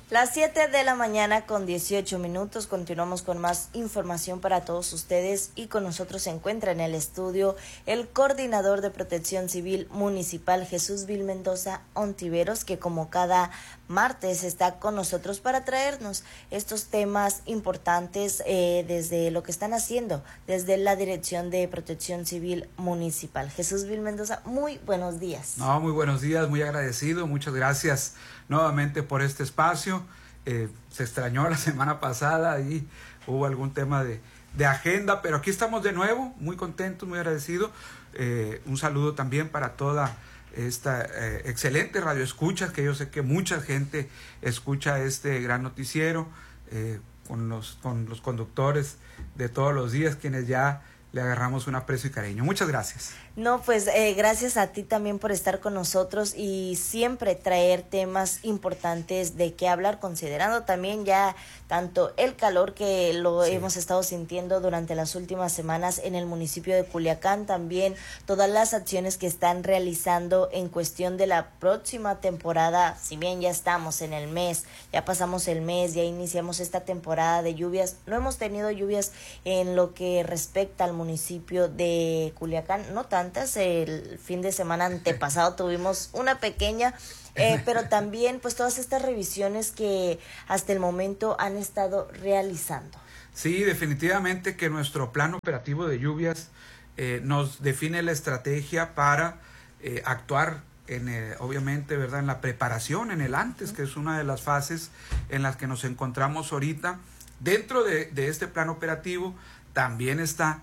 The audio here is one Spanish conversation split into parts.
Las 7 de la mañana con 18 minutos, continuamos con más información para todos ustedes y con nosotros se encuentra en el estudio el coordinador de Protección Civil Municipal, Jesús Vil Mendoza Ontiveros, que como cada martes está con nosotros para traernos estos temas importantes desde lo que están haciendo, desde la Dirección de Protección Civil Municipal. Jesús Vil Mendoza, muy buenos días. No, muy buenos días, muy agradecido, muchas gracias nuevamente por este espacio. Se extrañó la semana pasada y hubo algún tema de agenda, pero aquí estamos de nuevo, muy contentos, muy agradecidos. Un saludo también para toda esta excelente radio escuchas, que yo sé que mucha gente escucha este gran noticiero, con los conductores de todos los días, quienes ya le agarramos un aprecio y cariño. Muchas gracias. No, pues gracias a ti también por estar con nosotros y siempre traer temas importantes de qué hablar, considerando también ya tanto el calor que lo hemos estado sintiendo durante las últimas semanas en el municipio de Culiacán, también todas las acciones que están realizando en cuestión de la próxima temporada. Si bien ya estamos en el mes, ya pasamos el mes, ya iniciamos esta temporada de lluvias, no hemos tenido lluvias en lo que respecta al municipio de Culiacán, no tantas. El fin de semana antepasado tuvimos una pequeña, pero también pues todas estas revisiones que hasta el momento han estado realizando. Sí, definitivamente que nuestro plan operativo de lluvias nos define la estrategia para actuar obviamente, ¿verdad?, en la preparación, en el antes, que es una de las fases en las que nos encontramos ahorita. Dentro de este plan operativo también está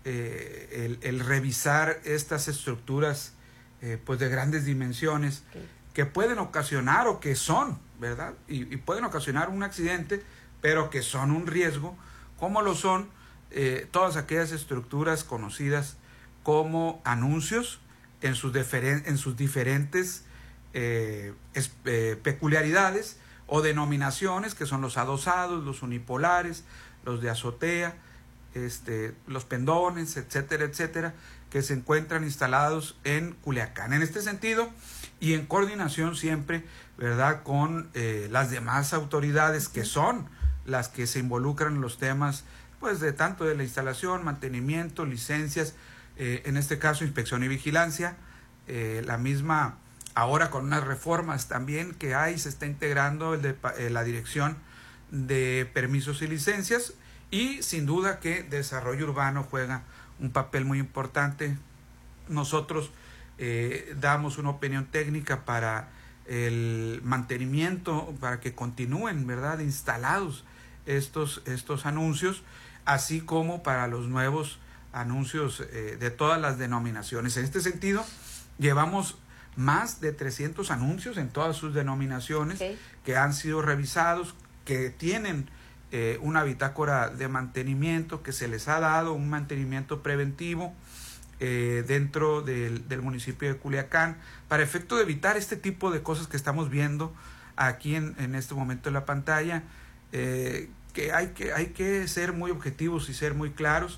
el revisar estas estructuras pues de grandes dimensiones que pueden ocasionar o que son, ¿verdad? Y pueden ocasionar un accidente, pero que son un riesgo, como lo son todas aquellas estructuras conocidas como anuncios en sus diferentes peculiaridades o denominaciones, que son los adosados, los unipolares, los de azotea, los pendones, etcétera, etcétera, que se encuentran instalados en Culiacán. En este sentido, y en coordinación siempre, ¿verdad?, con las demás autoridades que son las que se involucran en los temas, pues, de tanto de la instalación, mantenimiento, licencias, en este caso, inspección y vigilancia, la misma, ahora con unas reformas también que hay, se está integrando la Dirección de Permisos y Licencias. Y sin duda que desarrollo urbano juega un papel muy importante. Nosotros damos una opinión técnica para el mantenimiento, para que continúen, ¿verdad?, instalados estos anuncios, así como para los nuevos anuncios de todas las denominaciones. En este sentido, llevamos más de 300 anuncios en todas sus denominaciones que han sido revisados, que tienen una bitácora de mantenimiento, que se les ha dado un mantenimiento preventivo dentro del municipio de Culiacán, para efecto de evitar este tipo de cosas que estamos viendo aquí en este momento en la pantalla, que hay que ser muy objetivos y ser muy claros.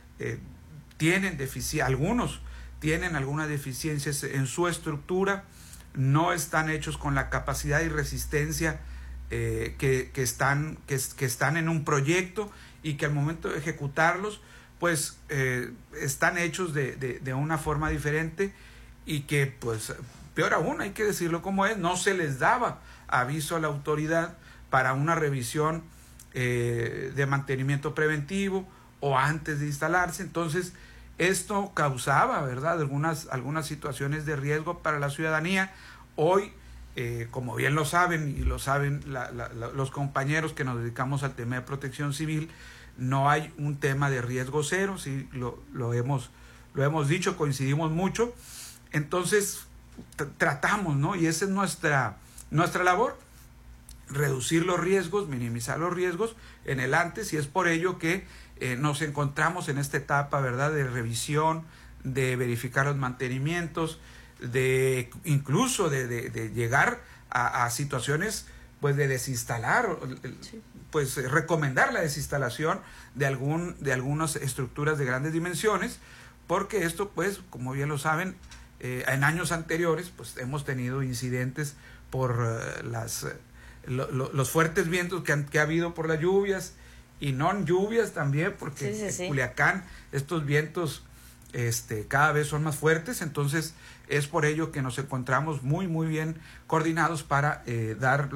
Algunos tienen algunas deficiencias en su estructura, no están hechos con la capacidad y resistencia que están en un proyecto, y que al momento de ejecutarlos pues están hechos de una forma diferente, y que pues peor aún, hay que decirlo como es, no se les daba aviso a la autoridad para una revisión de mantenimiento preventivo o antes de instalarse. Entonces esto causaba, ¿verdad?, algunas situaciones de riesgo para la ciudadanía. Hoy, como bien lo saben, y lo saben los compañeros que nos dedicamos al tema de protección civil, no hay un tema de riesgo cero, sí, lo hemos dicho, coincidimos mucho. Entonces tratamos, ¿no?, y esa es nuestra labor, reducir los riesgos, minimizar los riesgos en el antes, y es por ello que nos encontramos en esta etapa, ¿verdad?, de revisión, de verificar los mantenimientos, de incluso de llegar a situaciones pues de desinstalar, pues recomendar la desinstalación de algunas estructuras de grandes dimensiones, porque esto, pues, como bien lo saben, en años anteriores pues hemos tenido incidentes por los fuertes vientos que ha habido por las lluvias y no lluvias también, porque en Culiacán estos vientos cada vez son más fuertes, entonces es por ello que nos encontramos muy bien coordinados para dar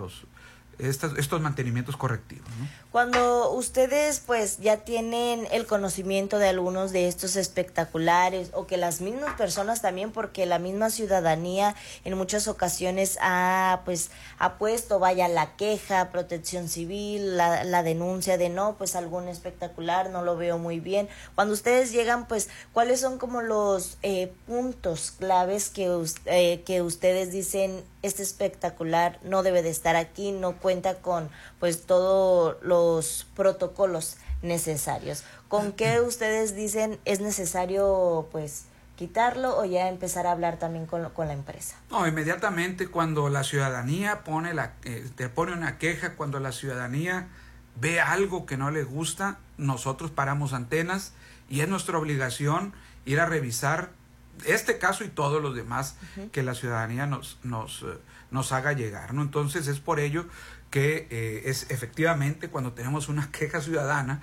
estos mantenimientos correctivos, ¿no? Cuando ustedes pues ya tienen el conocimiento de algunos de estos espectaculares, o que las mismas personas también, porque la misma ciudadanía en muchas ocasiones ha puesto, la queja, Protección Civil, la denuncia de no, pues algún espectacular no lo veo muy bien. Cuando ustedes llegan, pues, ¿cuáles son como los puntos claves que ustedes dicen, este espectacular no debe de estar aquí, no cuenta con pues todos los protocolos necesarios? ¿Con qué ustedes dicen es necesario pues quitarlo, o ya empezar a hablar también con la empresa? No, inmediatamente cuando la ciudadanía te pone una queja, cuando la ciudadanía ve algo que no le gusta, nosotros paramos antenas y es nuestra obligación ir a revisar este caso y todos los demás que la ciudadanía nos haga llegar, ¿no? Entonces es por ello que es efectivamente cuando tenemos una queja ciudadana,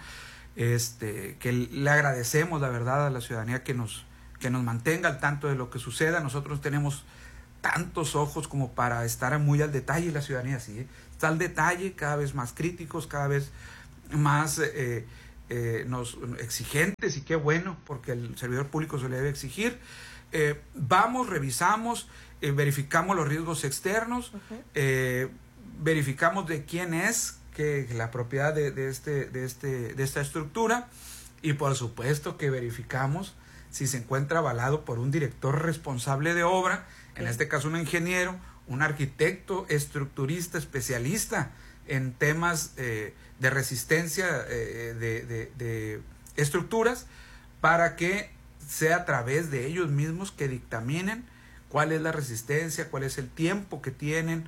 que le agradecemos la verdad a la ciudadanía que nos mantenga al tanto de lo que suceda. Nosotros tenemos tantos ojos como para estar muy al detalle, y la ciudadanía sí, está al detalle, cada vez más críticos, cada vez más exigentes, y qué bueno, porque el servidor público se le debe exigir. Vamos, revisamos, verificamos los riesgos externos, verificamos de quién es que la propiedad de esta estructura, y por supuesto que verificamos si se encuentra avalado por un director responsable de obra, en este caso un ingeniero, un arquitecto, estructurista, especialista en temas de resistencia de estructuras, para que sea a través de ellos mismos que dictaminen cuál es la resistencia, cuál es el tiempo que tienen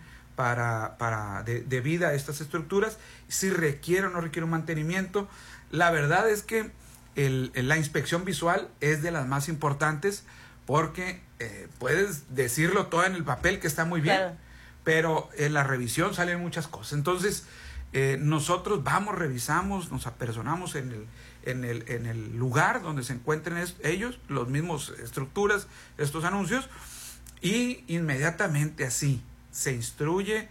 de vida a estas estructuras, si requiere o no requiere un mantenimiento. La verdad es que la inspección visual es de las más importantes, porque puedes decirlo todo en el papel que está muy bien, claro, pero en la revisión salen muchas cosas. Entonces nosotros vamos, revisamos, nos apersonamos en el lugar donde se encuentren ellos, los mismos estructuras, estos anuncios, y inmediatamente así se instruye,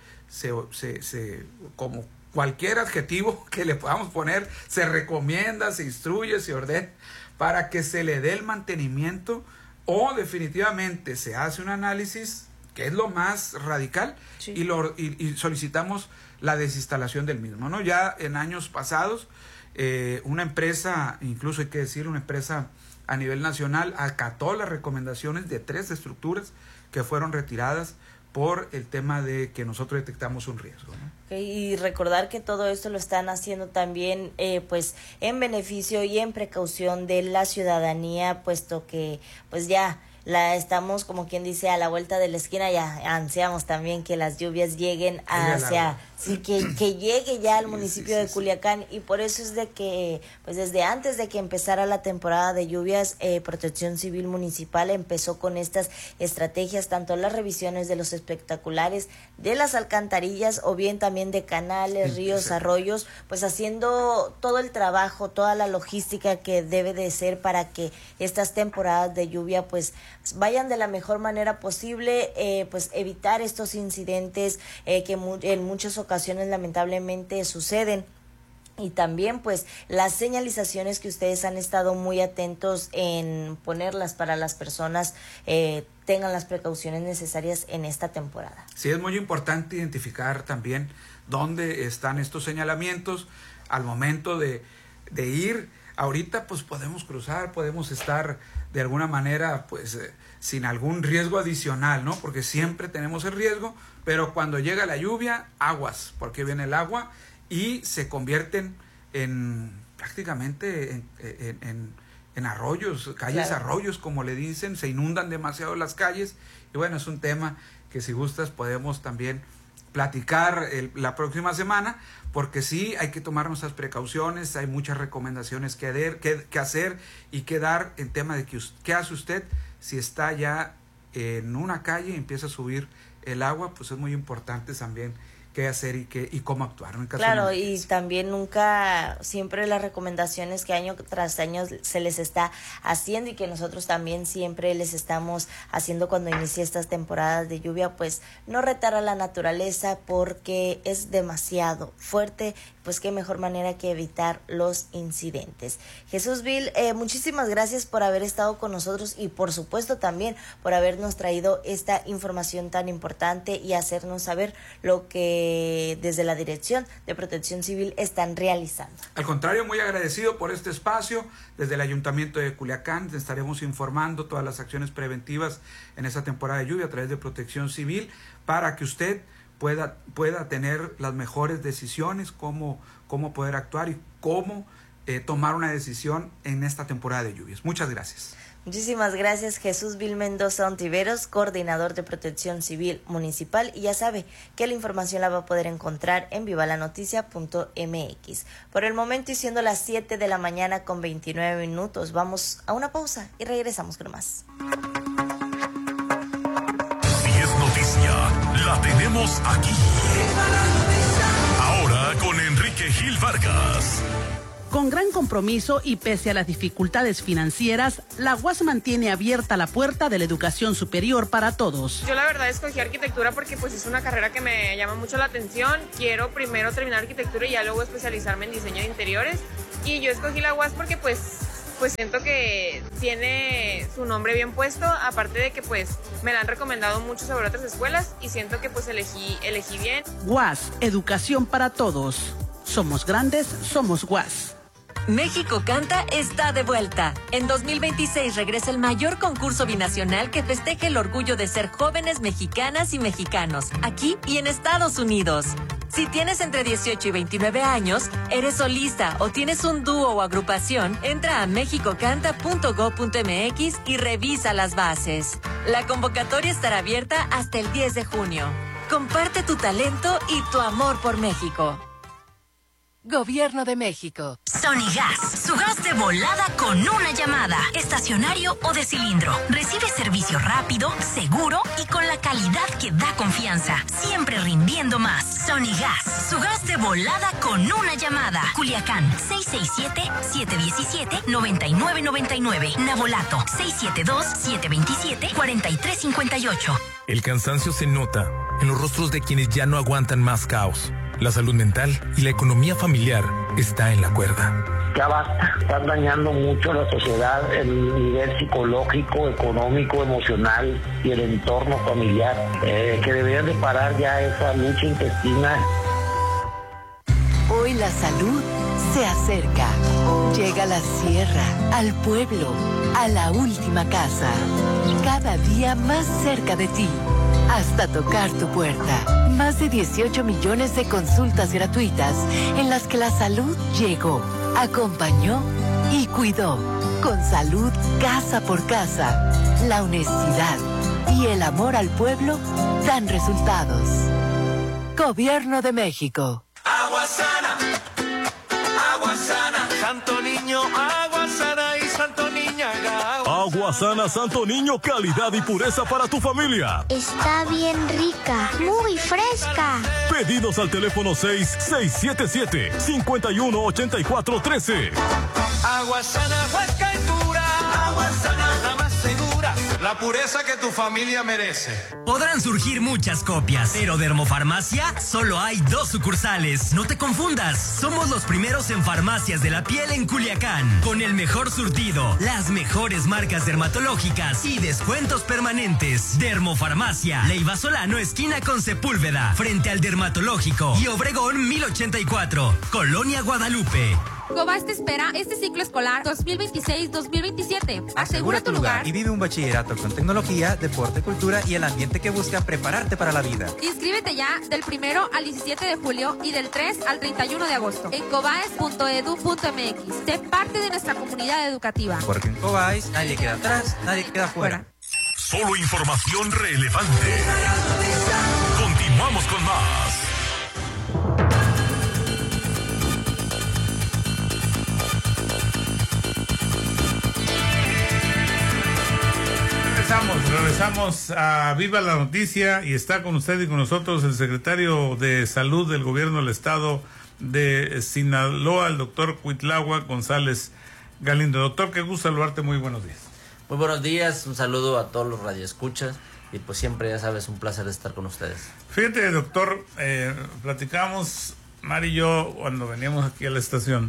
como cualquier adjetivo que le podamos poner, se recomienda, se instruye, se ordena para que se le dé el mantenimiento, o definitivamente se hace un análisis, que es lo más radical, sí, y solicitamos la desinstalación del mismo, ¿no? Ya en años pasados, una empresa, incluso hay que decir, una empresa a nivel nacional, acató las recomendaciones de 3 estructuras que fueron retiradas por el tema de que nosotros detectamos un riesgo, ¿no? Okay, y recordar que todo esto lo están haciendo también pues en beneficio y en precaución de la ciudadanía, puesto que pues ya estamos, como quien dice, a la vuelta de la esquina. Ya ansiamos también que las lluvias lleguen que llegue ya al municipio de Culiacán, y por eso es de que pues desde antes de que empezara la temporada de lluvias, Protección Civil Municipal empezó con estas estrategias, tanto las revisiones de los espectaculares, de las alcantarillas, o bien también de canales, ríos, arroyos, pues haciendo todo el trabajo, toda la logística que debe de ser para que estas temporadas de lluvia pues vayan de la mejor manera posible, pues evitar estos incidentes que en muchas ocasiones lamentablemente suceden. Y también pues las señalizaciones que ustedes han estado muy atentos en ponerlas para las personas tengan las precauciones necesarias en esta temporada. Sí, es muy importante identificar también dónde están estos señalamientos al momento de ir. Ahorita pues podemos cruzar, podemos estar de alguna manera pues sin algún riesgo adicional, ¿no? Porque siempre tenemos el riesgo, pero cuando llega la lluvia, aguas, porque viene el agua y se convierten prácticamente en arroyos, calles, claro, arroyos, como le dicen, se inundan demasiado las calles. Y bueno, es un tema que, si gustas, podemos también platicar la próxima semana, porque sí hay que tomar nuestras precauciones, hay muchas recomendaciones que hacer y que dar en tema de qué hace usted si está ya en una calle y empieza a subir el agua. Pues es muy importante también qué hacer y cómo actuar, ¿no? En caso Claro, de y también nunca, siempre las recomendaciones que año tras año se les está haciendo y que nosotros también siempre les estamos haciendo cuando inicia estas temporadas de lluvia, pues no retar a la naturaleza porque es demasiado fuerte, pues qué mejor manera que evitar los incidentes. Jesús Vil, muchísimas gracias por haber estado con nosotros y por supuesto también por habernos traído esta información tan importante y hacernos saber lo que desde la Dirección de Protección Civil están realizando. Al contrario, muy agradecido por este espacio. Desde el Ayuntamiento de Culiacán estaremos informando todas las acciones preventivas en esta temporada de lluvia a través de Protección Civil para que usted pueda tener las mejores decisiones, cómo poder actuar y cómo tomar una decisión en esta temporada de lluvias. Muchas gracias. Muchísimas gracias, Jesús Vil Mendoza Ontiveros, coordinador de Protección Civil Municipal, y ya sabe que la información la va a poder encontrar en vivalanoticia.mx. Por el momento, y siendo las 7 de la mañana con 29 minutos, vamos a una pausa y regresamos con más. Si es noticia, la tenemos aquí. Ahora con Enrique Gil Vargas. Con gran compromiso y pese a las dificultades financieras, la UAS mantiene abierta la puerta de la educación superior para todos. Yo la verdad escogí arquitectura porque pues es una carrera que me llama mucho la atención. Quiero primero terminar arquitectura y ya luego especializarme en diseño de interiores. Y yo escogí la UAS porque pues siento que tiene su nombre bien puesto, aparte de que pues me la han recomendado mucho sobre otras escuelas y siento que pues elegí bien. UAS, educación para todos. Somos grandes, somos UAS. México Canta está de vuelta. En 2026 regresa el mayor concurso binacional que festeje el orgullo de ser jóvenes mexicanas y mexicanos, aquí y en Estados Unidos. Si tienes entre 18 y 29 años, eres solista o tienes un dúo o agrupación, entra a mexicocanta.go.mx y revisa las bases. La convocatoria estará abierta hasta el 10 de junio. Comparte tu talento y tu amor por México. Gobierno de México. Sonigas, su gas de volada con una llamada, estacionario o de cilindro. Recibe servicio rápido, seguro y con la calidad que da confianza, siempre rindiendo más. Sonigas, su gas de volada con una llamada. Culiacán, 667-717-9999. Navolato, 672-727-4358. El cansancio se nota en los rostros de quienes ya no aguantan más caos. La salud mental y la economía familiar está en la cuerda. Ya basta, están dañando mucho a la sociedad, el nivel psicológico, económico, emocional y el entorno familiar, que deberían de parar ya esa lucha intestina. Hoy la salud se acerca. Llega a la sierra, al pueblo, a la última casa. Cada día más cerca de ti, hasta tocar tu puerta. Más de 18 millones de consultas gratuitas en las que la salud llegó, acompañó y cuidó. Con salud casa por casa, la honestidad y el amor al pueblo dan resultados. Gobierno de México. Agua sana, Santo Niño, agua sana y Santo Niño, Agua sana Santo Niño, calidad y pureza para tu familia. Está bien rica, muy fresca. Pedidos al teléfono 6677-518413. Agua sana, fresca y pura. Agua sana, la más segura. La pureza que tu familia merece. Podrán surgir muchas copias, pero Dermofarmacia solo hay 2 sucursales. No te confundas, somos los primeros en farmacias de la piel en Culiacán, con el mejor surtido, las mejores marcas dermatológicas y descuentos permanentes. Dermofarmacia, Leiva Solano, esquina con Sepúlveda, frente al Dermatológico y Obregón 1084, Colonia Guadalupe. Cobás te espera este ciclo escolar 2026-2027. Asegura tu lugar y vive un bachillerato con tecnología, deporte, cultura y el ambiente que busca prepararte para la vida. Inscríbete ya del 1 al 17 de julio y del 3 al 31 de agosto en cobaes.edu.mx. Sé parte de nuestra comunidad educativa. Porque en Cobáis nadie queda atrás, nadie queda fuera. Solo información relevante. Continuamos con más. Regresamos a Viva la Noticia y está con usted y con nosotros el secretario de Salud del Gobierno del Estado de Sinaloa, el doctor Cuitláhuac González Galindo. Doctor, qué gusto saludarte, muy buenos días. Muy buenos días, un saludo a todos los radioescuchas y pues siempre, ya sabes, un placer estar con ustedes. Fíjate, doctor, platicamos, Mari y yo, cuando veníamos aquí a la estación,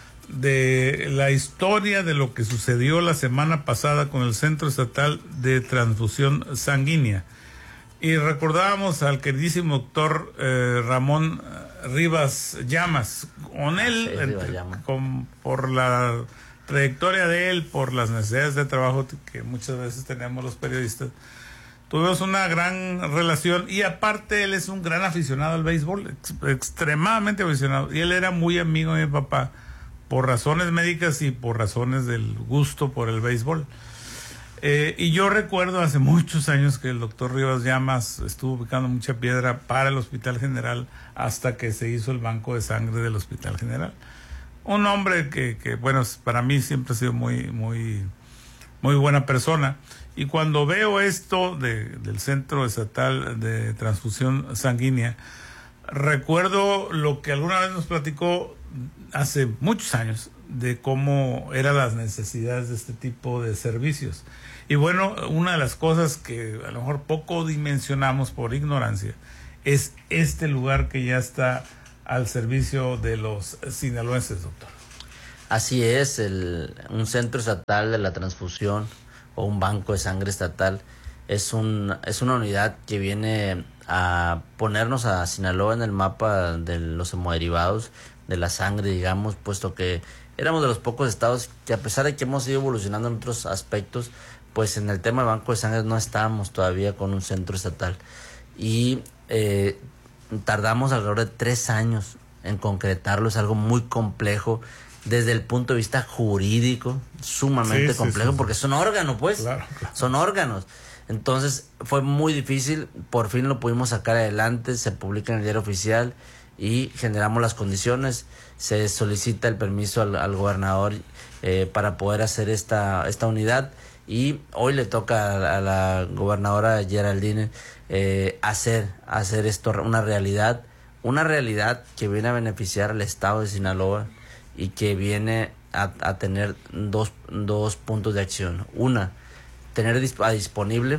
de la historia de lo que sucedió la semana pasada con el Centro Estatal de Transfusión Sanguínea. Y recordábamos al queridísimo doctor Ramón Rivas Llamas. Con él, por la trayectoria de él, por las necesidades de trabajo que muchas veces tenemos los periodistas, tuvimos una gran relación y aparte él es un gran aficionado al béisbol, extremadamente aficionado. Y él era muy amigo de mi papá por razones médicas y por razones del gusto por el béisbol. Y yo recuerdo hace muchos años que el doctor Rivas Llamas estuvo picando mucha piedra para el Hospital General hasta que se hizo el banco de sangre del Hospital General. Un hombre que bueno, para mí siempre ha sido muy buena persona. Y cuando veo esto del Centro Estatal de Transfusión Sanguínea, recuerdo lo que alguna vez nos platicó hace muchos años de cómo eran las necesidades de este tipo de servicios. Y bueno, una de las cosas que a lo mejor poco dimensionamos por ignorancia es este lugar que ya está al servicio de los sinaloenses, doctor. Así es, un centro estatal de la transfusión o un banco de sangre estatal es una unidad que viene a ponernos a Sinaloa en el mapa de los hemoderivados, de la sangre, digamos, puesto que éramos de los pocos estados que, a pesar de que hemos ido evolucionando en otros aspectos, pues en el tema del banco de sangre no estábamos todavía con un centro estatal. Y tardamos alrededor de 3 años en concretarlo. Es algo muy complejo desde el punto de vista jurídico, sumamente complejo, porque son órganos, pues. Claro. Son órganos. Entonces fue muy difícil, por fin lo pudimos sacar adelante, se publica en el diario oficial y generamos las condiciones, se solicita el permiso al gobernador para poder hacer esta unidad, y hoy le toca a la gobernadora Geraldine hacer esto una realidad que viene a beneficiar al estado de Sinaloa y que viene a tener dos puntos de acción. Una, tener disponible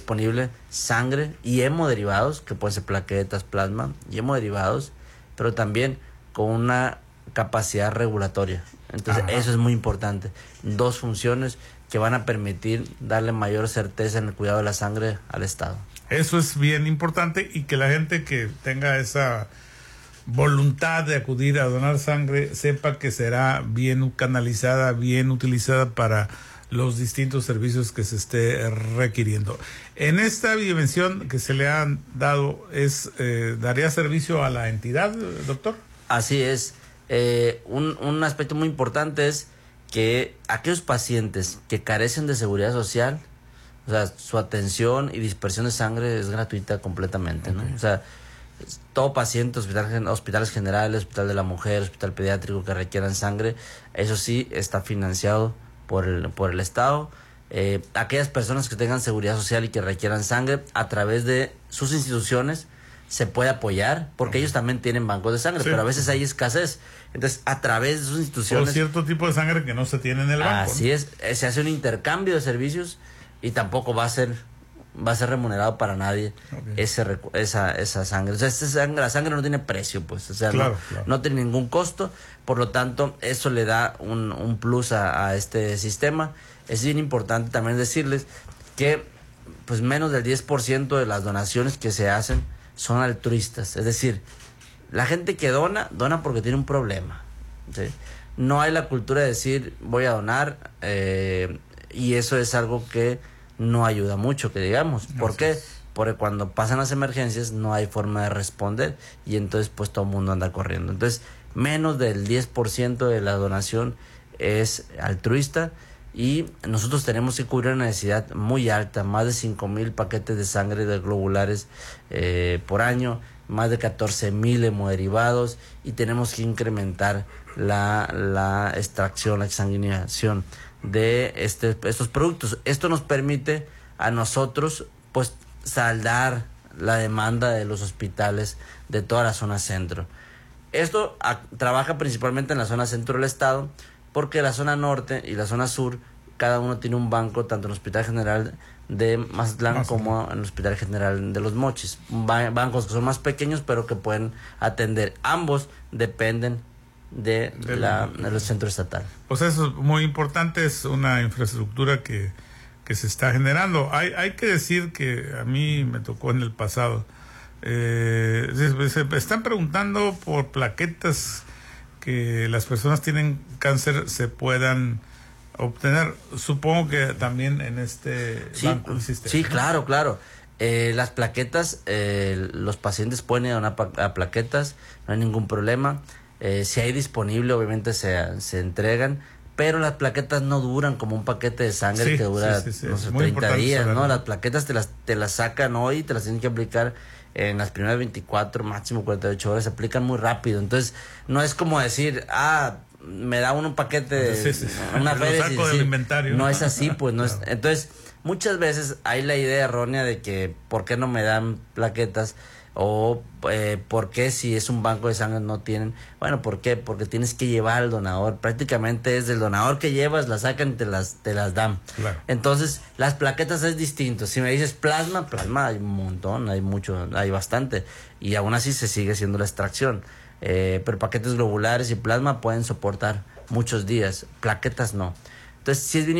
sangre y hemoderivados, que pueden ser plaquetas, plasma y hemoderivados, pero también con una capacidad regulatoria. Entonces, eso es muy importante. 2 funciones que van a permitir darle mayor certeza en el cuidado de la sangre al Estado. Eso es bien importante, y que la gente que tenga esa voluntad de acudir a donar sangre sepa que será bien canalizada, bien utilizada para los distintos servicios que se esté requiriendo. En esta dimensión que se le han dado, ¿daría servicio a la entidad, doctor? Así es. Un aspecto muy importante es que aquellos pacientes que carecen de seguridad social, o sea, su atención y dispersión de sangre es gratuita completamente, ¿no? O sea, todo paciente, hospitales generales, Hospital de la Mujer, Hospital Pediátrico que requieran sangre, eso sí está financiado por el Estado. Aquellas personas que tengan seguridad social y que requieran sangre, a través de sus instituciones se puede apoyar, porque ellos también tienen bancos de sangre, pero a veces hay escasez. Entonces, a través de sus instituciones... O cierto tipo de sangre que no se tiene en el banco. Así es, se hace un intercambio de servicios y tampoco va a ser remunerado para nadie esa sangre. O sea, la sangre no tiene precio, pues. O sea, no tiene ningún costo. Por lo tanto, eso le da un plus a este sistema. Es bien importante también decirles que pues menos del 10% de las donaciones que se hacen son altruistas. Es decir, la gente que dona porque tiene un problema, ¿sí? No hay la cultura de decir voy a donar, y eso es algo que no ayuda mucho, que digamos. ¿Por qué? Porque cuando pasan las emergencias no hay forma de responder, y entonces pues todo el mundo anda corriendo. Entonces, menos del 10% de la donación es altruista, y nosotros tenemos que cubrir una necesidad muy alta, más de 5,000 paquetes de sangre de globulares por año, más de 14,000 hemoderivados, y tenemos que incrementar la extracción, la exsanguinación de estos productos. Esto nos permite a nosotros pues saldar la demanda de los hospitales de toda la zona centro. Esto trabaja principalmente en la zona centro del estado, porque la zona norte y la zona sur, cada uno tiene un banco, tanto en el Hospital General de Mazatlán como en el Hospital General de Los Mochis. Bancos que son más pequeños, pero que pueden atender. Ambos dependen del centro estatal. Pues eso es muy importante, es una infraestructura que se está generando. Hay que decir que a mí me tocó en el pasado. Se están preguntando por plaquetas que las personas tienen cáncer se puedan obtener. Supongo que también en este banco existe. Sí, claro. Las plaquetas, los pacientes pueden donar a plaquetas, no hay ningún problema. Si hay disponible, obviamente se entregan, pero las plaquetas no duran como un paquete de sangre que dura no sé, 30 días, ¿no? Las plaquetas te las sacan hoy, te las tienen que aplicar en las primeras 24, máximo 48 horas, se aplican muy rápido. Entonces, no es como decir, me da un paquete, una feria, saco del inventario. No es así, pues, no es. Entonces, muchas veces hay la idea errónea de que, ¿por qué no me dan plaquetas? O ¿por qué si es un banco de sangre no tienen? Bueno, ¿por qué? Porque tienes que llevar al donador. Prácticamente es del donador que llevas, las sacan y te las dan. Claro. Entonces, las plaquetas es distinto. Si me dices plasma hay un montón, hay bastante. Y aún así se sigue haciendo la extracción. Pero paquetes globulares y plasma pueden soportar muchos días. Plaquetas no. Entonces, sí es bien